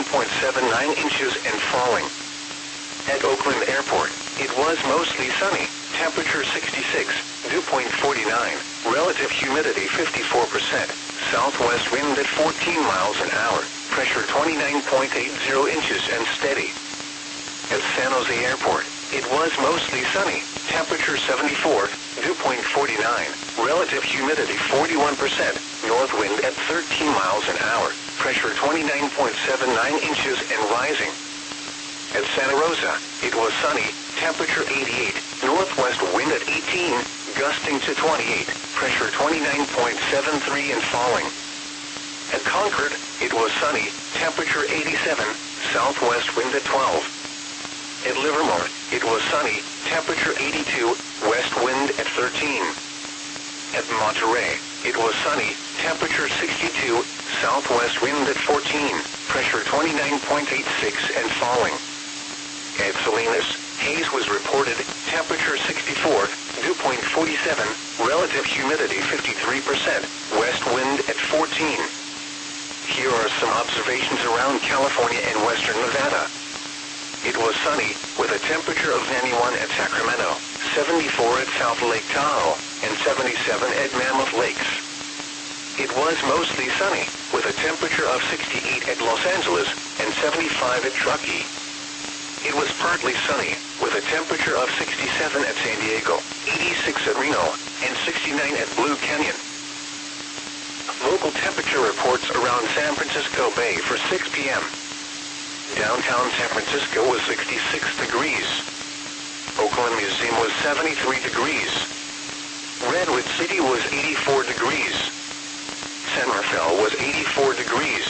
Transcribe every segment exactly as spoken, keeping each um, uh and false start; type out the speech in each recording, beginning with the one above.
point seven nine inches and falling. At Oakland Airport, it was mostly sunny, temperature sixty-six, dew point forty-nine, relative humidity fifty-four percent, southwest wind at fourteen miles an hour, pressure twenty-nine point eight zero inches and steady. At San Jose Airport, it was mostly sunny, temperature seventy-four, dew point forty-nine, relative humidity forty-one percent, north wind at thirteen miles an hour, pressure twenty-nine point seven nine inches and rising. At Santa Rosa, it was sunny, temperature eighty-eight, northwest wind at eighteen, gusting to twenty-eight, pressure twenty-nine point seven three and falling. At Concord, it was sunny, temperature eighty-seven, southwest wind at twelve. At Livermore, it was sunny, temperature eighty-two, west wind at thirteen. At Monterey, it was sunny, temperature sixty-two, southwest wind at fourteen, pressure twenty-nine point eight six and falling. At Salinas, haze was reported, temperature sixty-four, dew point forty-seven, relative humidity fifty-three percent, west wind at fourteen. Here are some observations around California and western Nevada. It was sunny, with a temperature of ninety-one at Sacramento, seventy-four at South Lake Tahoe, and seventy-seven at Mammoth Lakes. It was mostly sunny, with a temperature of sixty-eight at Los Angeles, and seventy-five at Truckee. It was partly sunny, with a temperature of sixty-seven at San Diego, eighty-six at Reno, and sixty-nine at Blue Canyon. Local temperature reports around San Francisco Bay for six p m Downtown San Francisco was sixty-six degrees. Oakland Museum was seventy-three degrees. Redwood City was eighty-four degrees. San Rafael was eighty-four degrees.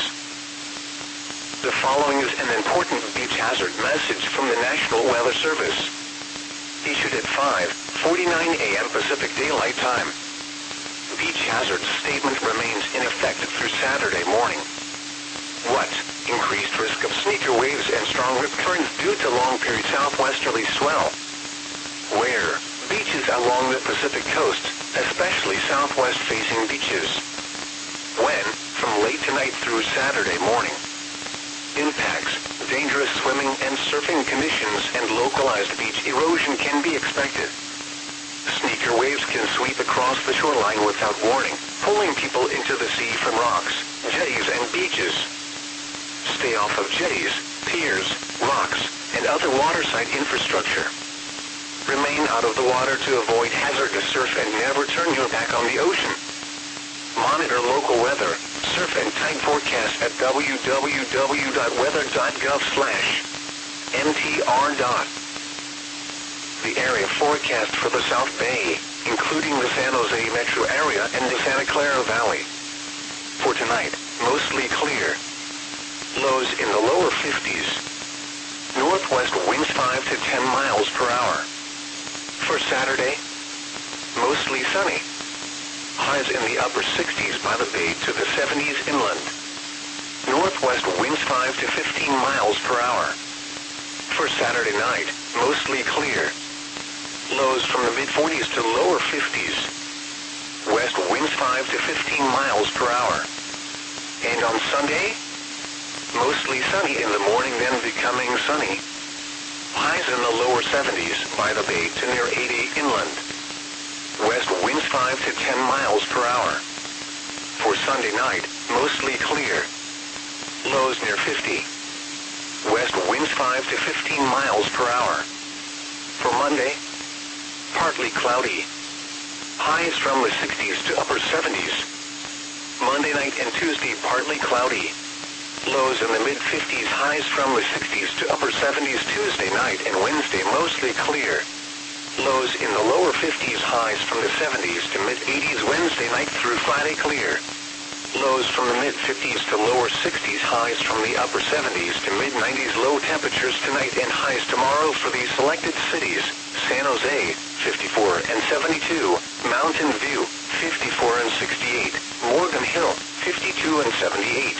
The following is an important beach hazard message from the National Weather Service. Issued at five forty-nine a m Pacific Daylight Time. Beach hazard statement remains in effect through Saturday morning. What? Increased risk of sneaker waves and strong rip currents due to long-period southwesterly swell. Where? Beaches along the Pacific coast, especially southwest-facing beaches. When? From late tonight through Saturday morning. Impacts, dangerous swimming and surfing conditions and localized beach erosion can be expected. Sneaker waves can sweep across the shoreline without warning, pulling people into the sea from rocks, jetties and beaches. Stay off of jetties, piers, rocks, and other waterside infrastructure. Remain out of the water to avoid hazardous surf and never turn your back on the ocean. Monitor local weather, surf and tide forecast at w w w dot weather dot gov slash m t r. The area forecast for the South Bay, including the San Jose metro area and the Santa Clara Valley. For tonight, mostly clear. Lows in the lower fifties. Northwest winds five to ten miles per hour. For Saturday, mostly sunny. Highs in the upper sixties by the bay to the seventies inland. Northwest winds five to fifteen miles per hour. For Saturday night, mostly clear. Lows from the mid forties to lower fifties. West winds five to fifteen miles per hour. And on Sunday, mostly sunny in the morning, then becoming sunny. Highs in the lower seventies by the bay to near eighty inland. West winds five to ten miles per hour. For Sunday night, mostly clear. Lows near fifty. West winds five to fifteen miles per hour. For Monday, partly cloudy. Highs from the sixties to upper seventies. Monday night and Tuesday partly cloudy. Lows in the mid fifties, highs from the sixties to upper seventies Tuesday night and Wednesday mostly clear. Lows in the lower fifties, highs from the seventies to mid eighties Wednesday night through Friday clear. Lows from the mid fifties to lower sixties, highs from the upper seventies to mid nineties, low temperatures tonight and highs tomorrow for these selected cities: San Jose, fifty-four and seventy-two, Mountain View, fifty-four and sixty-eight, Morgan Hill, fifty-two and seventy-eight.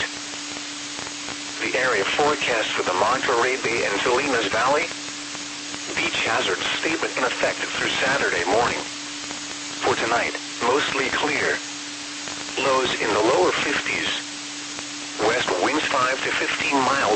The area forecast for the Monterey Bay and Salinas Valley. Beach hazard statement in effect through Saturday morning. For tonight, mostly clear. Lows in the lower fifties. West winds five to fifteen miles